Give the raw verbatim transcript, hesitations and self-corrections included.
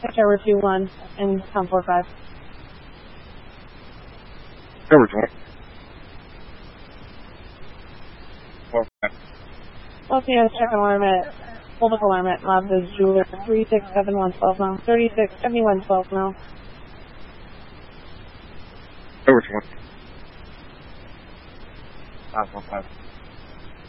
Tower two one and Town four five. Tower two one. Well, Okay, let's check alarm at, hold up alarm at Mazda's Jeweler, three six seven one twelve now, thirty-six seventy-one twelve now. Tower two one. five one five.